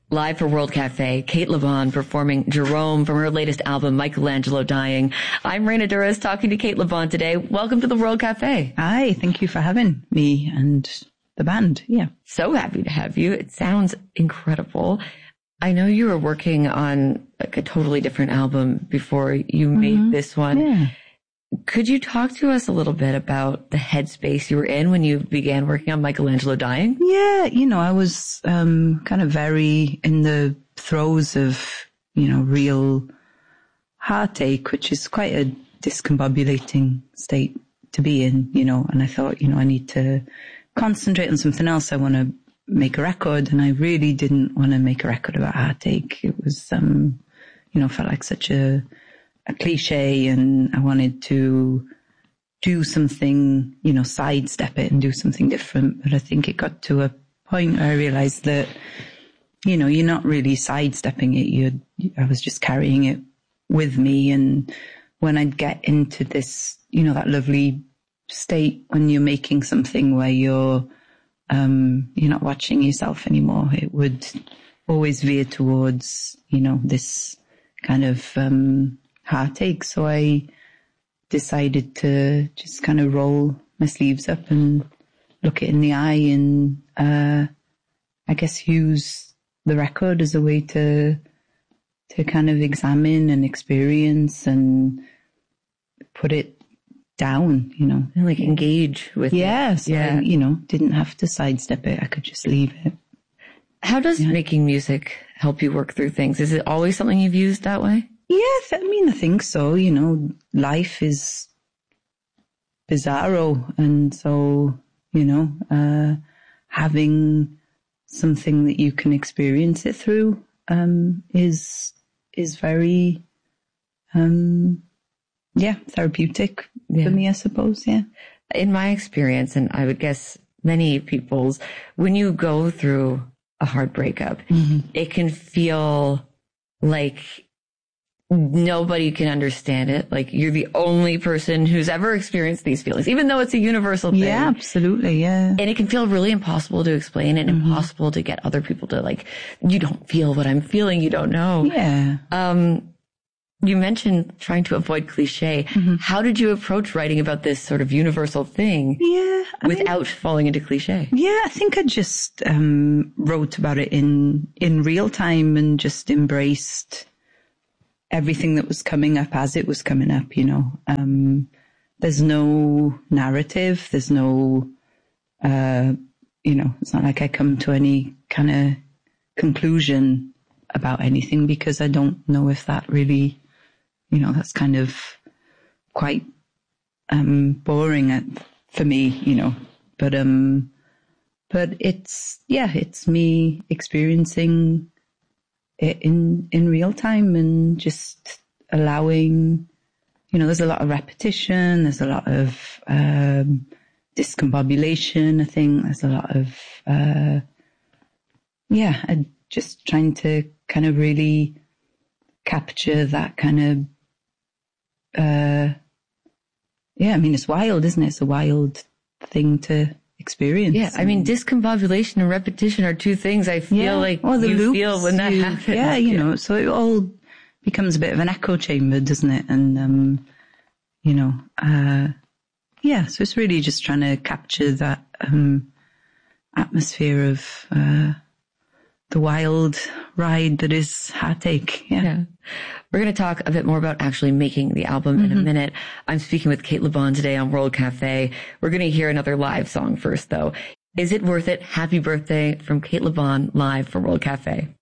Live for World Cafe, Cate Le Bon performing Jerome from her latest album, Michelangelo Dying. I'm Reina Douras talking to Cate Le Bon today. Welcome to the World Cafe. Hi, thank you for having me and the band. Yeah. So happy to have you. It sounds incredible. I know you were working on like a totally different album before you made this one. Yeah. Could you talk to us a little bit about the headspace you were in when you began working on Michelangelo Dying? Yeah, I was kind of very in the throes of, real heartache, which is quite a discombobulating state to be in, and I thought, I need to concentrate on something else. I want to make a record, and I really didn't want to make a record about heartache. It was, felt like such a cliche, and I wanted to do something, sidestep it and do something different. But I think it got to a point where I realized that, you're not really sidestepping it. I was just carrying it with me. And when I'd get into this, that lovely state when you're making something where you're not watching yourself anymore, it would always veer towards, this kind of, heartache. So I decided to just kind of roll my sleeves up and look it in the eye and, I guess use the record as a way to kind of examine and experience and put it down, And like engage with it. Yes. Yeah. Didn't have to sidestep it. I could just leave it. How does making music help you work through things? Is it always something you've used that way? Yes, I think so. Life is bizarro. And so, having something that you can experience it through, is very, therapeutic for me, I suppose. Yeah. In my experience, and I would guess many people's, when you go through a hard breakup, it can feel like nobody can understand it. Like you're the only person who's ever experienced these feelings, even though it's a universal thing. Yeah, absolutely. Yeah. And it can feel really impossible to explain and impossible to get other people to like, you don't feel what I'm feeling. You don't know. Yeah. You mentioned trying to avoid cliche. How did you approach writing about this sort of universal thing? Yeah. Without falling into cliche? Yeah, I think I just, wrote about it in real time and just embraced everything that was coming up as it was coming up, there's no narrative. There's no, it's not like I come to any kind of conclusion about anything because I don't know if that really, that's kind of quite, boring for me, but it's me experiencing it in real time and just allowing, there's a lot of repetition, there's a lot of discombobulation, I think there's a lot of just trying to kind of really capture that kind of it's wild, isn't it? It's a wild thing to experience. Yeah, I mean, discombobulation and repetition are two things I feel like you loops, feel when that happens. Yeah, so it all becomes a bit of an echo chamber, doesn't it? And, so it's really just trying to capture that atmosphere of the wild ride that is heartache. Yeah. We're going to talk a bit more about actually making the album in a minute. I'm speaking with Cate Le Bon today on World Cafe. We're going to hear another live song first, though. Is It Worth It? Happy Birthday from Cate Le Bon live for World Cafe.